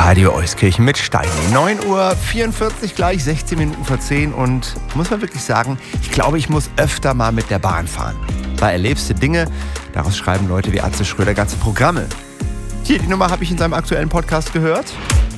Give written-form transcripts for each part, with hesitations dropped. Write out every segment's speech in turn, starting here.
Radio Euskirchen mit Steini. 9:44 Uhr gleich, 16 Minuten vor 10 und muss man wirklich sagen, ich glaube, ich muss öfter mal mit der Bahn fahren. Da erlebst du Dinge, daraus schreiben Leute wie Atze Schröder ganze Programme. Hier, die Nummer habe ich in seinem aktuellen Podcast gehört.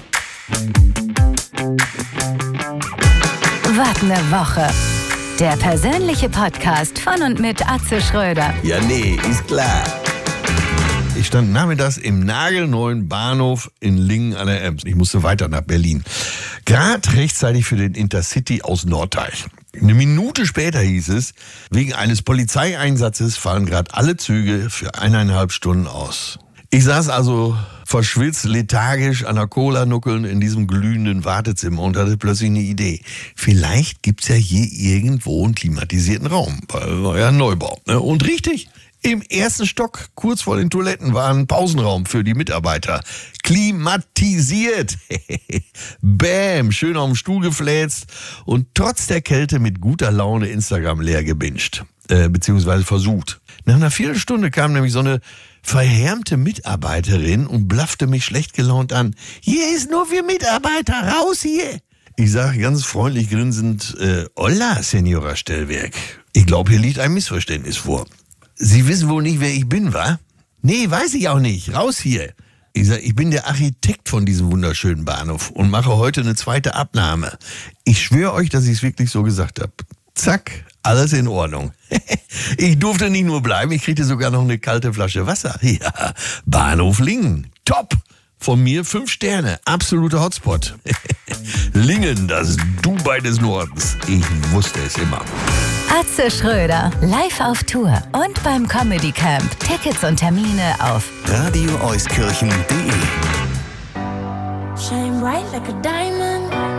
Wart eine Woche. Der persönliche Podcast von und mit Atze Schröder. Ja, nee, ist klar. Ich stand nachmittags im nagelneuen Bahnhof in Lingen an der Ems. Ich musste weiter nach Berlin. Gerade rechtzeitig für den Intercity aus Norddeich. Eine Minute später hieß es, wegen eines Polizeieinsatzes fallen gerade alle Züge für 1,5 Stunden aus. Ich saß also verschwitzt, lethargisch an der Cola-Nuckeln in diesem glühenden Wartezimmer und hatte plötzlich eine Idee. Vielleicht gibt's ja hier irgendwo einen klimatisierten Raum, weil war ja ein Neubau. Ne? Und richtig, im ersten Stock, kurz vor den Toiletten, war ein Pausenraum für die Mitarbeiter. Klimatisiert. Bäm, schön auf dem Stuhl gefläzt und trotz der Kälte mit guter Laune Instagram leer gebinged. Beziehungsweise versucht. Nach einer Viertelstunde kam nämlich so eine verhärmte Mitarbeiterin und blaffte mich schlecht gelaunt an. Hier ist nur für Mitarbeiter, raus hier! Ich sage ganz freundlich grinsend, Hola, Senora Stellwerk. Ich glaube, hier liegt ein Missverständnis vor. Sie wissen wohl nicht, wer ich bin, wa? Nee, weiß ich auch nicht. Raus hier. Ich sage, ich bin der Architekt von diesem wunderschönen Bahnhof und mache heute eine zweite Abnahme. Ich schwöre euch, dass ich es wirklich so gesagt habe. Zack, alles in Ordnung. Ich durfte nicht nur bleiben, ich kriegte sogar noch eine kalte Flasche Wasser. Ja, Bahnhof Lingen. Top. Von mir 5 Sterne. Absoluter Hotspot. Lingen, das Dubai des Nordens. Ich wusste es immer. Atze Schröder, live auf Tour und beim Comedy Camp. Tickets und Termine auf radioeuskirchen.de. Shine bright like a diamond.